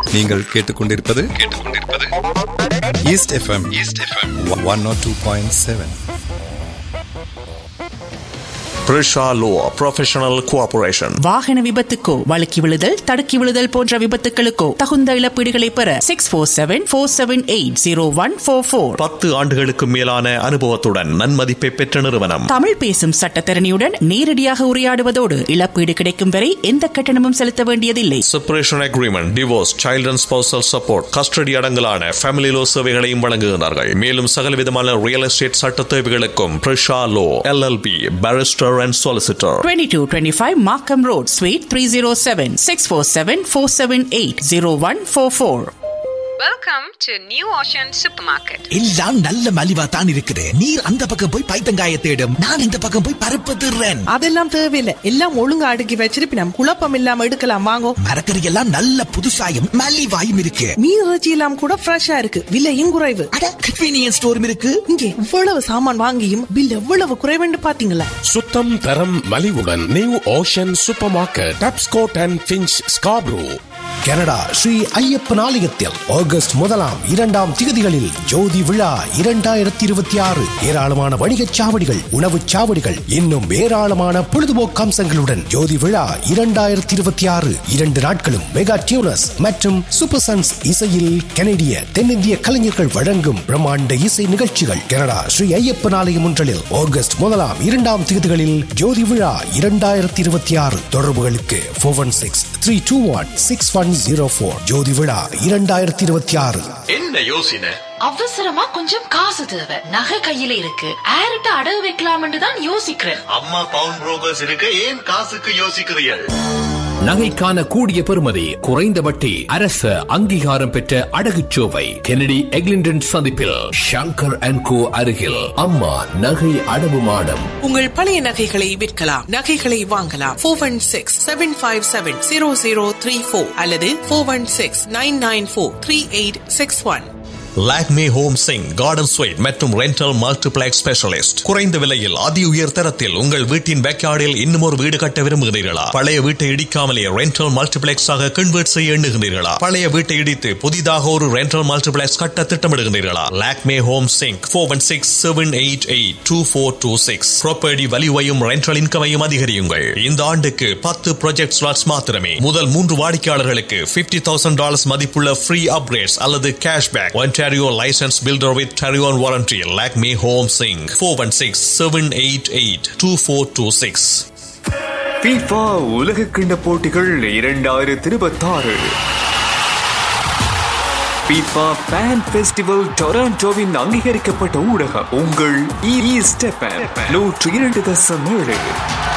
நீங்கள் கேட்டுக்கொண்டிருப்பது east FM 102.7. Prisha Law Professional Cooperation. வாகன விபத்துக்கோ வழுக்கி விழுதல் தடுக்கி விழுதல் போன்ற விபத்துகளுக்கோ தகுந்த இழப்பீடுகளை பெற 647-478-0144. 10 ஆண்டுகளுக்கு மேலான அனுபவத்துடன் நன்மதிப்பை பெற்ற நிறுவனம். தமிழ் பேசும் சட்டத்தரணியுடன் நேரடியாக உரையாடுவதோடு இழப்பீடு கிடைக்கும் வரை எந்த கட்டணமும் செலுத்த வேண்டியதில்லை. Separation agreement, divorce, child and spousal support, custody அடங்கலான family low சேவைகளையும் வழங்குகிறார்கள். மேலும் சகல விதமான ரியல் எஸ்டேட் சட்ட தேவைகளுக்கும் Prisha Law LLP Barrister and Solicitor. 2225 Markham Road, Suite 307, 647-478-0144. Welcome to New Ocean Supermarket. எல்லாம் நல்ல மலிவா தான் இருக்குது. நீர் அந்த பக்கம் போய் பைத்தங்காய தேடும், நான் இந்த பக்கம் போய் பருப்பு திருறேன். அதெல்லாம் தேவையில்லை, எல்லாம் ஒழுங்கா அடுக்கி வச்சிருப்பினம். குழப்பம் இல்லாம எடுக்கலாம் வாங்கோ. மரக்கறி எல்லாம் நல்ல புதுசாயும் மலிவாயும் இருக்கு. மீன் இறைச்சி எல்லாம் கூட ஃப்ரெஷ்ஷா இருக்கு, விலையும் குறைவு. அட கன்வீனியன்ஸ் ஸ்டோரும் இருக்கு. இங்கே இவ்வளவு சாமான் வாங்கியும் பில் எவ்வளவு குறைவுன்னு பாத்தீங்களா? சுத்தம் தரம் மலிவுடன் new ocean super market, Tapscott and pinch, Scarborough. Canada Sri Ayyappan ஆலயத்தில் ஆகஸ்ட் 1, 2 திகதிகளில் ஜோதி விழா 2026. ஏராளமான வணிகச் சாவடிகள், உணவுச் சாவடிகள், இன்னும் ஏராளமான பொழுதுபோக்கு அம்சங்களுடன் ஜோதி விழா 2026 2 நாட்களும் மெகா டியூனஸ் மற்றும் சூப்பர் சன்ஸ் இசையில் கனடிய தென்னிந்திய கலைஞர்கள் வழங்கும் பிரம்மாண்ட இசை நிகழ்ச்சிகள். கனடா ஸ்ரீ ஐயப்பன் ஆலயம் ஒன்றில் ஆகஸ்ட் 1, 2 திகதிகளில் ஜோதி விழா 2026. தொடர்புகளுக்கு 416-321-6104. ஜோதி விழா 2026. என்ன யோசனை? அவசரமா கொஞ்சம் காசு தேவை, நகை கையில இருக்கு, ஆரிட்ட அடகு வைக்கலாம்னு தான் யோசிக்கிறேன். அம்மா பவுன் புரோக்கர்ஸ் இருக்கு, ஏன் காசுக்கு யோசிக்கிறீர்கள்? நகைக்கான கூடிய பெறுமதி, குறைந்த வட்டி, அரசு அங்கீகாரம் பெற்ற அடகுச்சோவை கெனடி எக்லிண்டன் சந்திப்பில் ஷங்கர் அண்ட் கோ அருகில் அம்மா நகை அடவு மாடம். உங்கள் பழைய நகைகளை விற்கலாம், நகைகளை வாங்கலாம். 416-757-0034 அல்லது 416-994-3861. Lakme home Singh garden sweet மற்றும் ரெண்டல் மல்டிப்ளெக்ஸ் ஸ்பெஷலிஸ்ட். குறைந்த விலையில் அதி உயர் தரத்தில் உங்கள் வீட்டின் பேக்யார்டில் இன்னும் ஒரு வீடு கட்ட விரும்புகிறீர்களா? பழைய வீட்டை இடிக்காமலே ரெண்டல் மல்டிப்ளெக்ஸ் ஆக கன்வெர்ட் செய்ய எண்ணுகிறீர்களா? பழைய வீட்டை இடித்து புதிதாக ஒரு ரெண்டல் மல்டிப்ளெக்ஸ் கட்ட திட்டமிடுகிறீர்களா? Lakme home Singh 416-788-2426. Property வேல்யூவையும் rental இன்கமையும் அதிகரியுங்கள். இந்த ஆண்டுக்கு 10 ப்ராஜெக்ட் ஸ்லாட்ஸ் மாத்திரமே. முதல் 3 வாடிக்கையாளர்களுக்கு $50,000 மதிப்புள்ள ஃப்ரீ அப்கிரேட்ஸ் அல்லது cashback. Ontario licensed builder with Ontario warranty. Lakme Home Singh 416-788-2426. FIFA உலகக்கிண்ண போட்டிகள் 2026. FIFA Fan Festival டொராண்டோவின் அங்கீகரிக்கப்பட்ட ஊடகம் உங்கள் ஈஸ்ட் எஃப்எம் 102.7.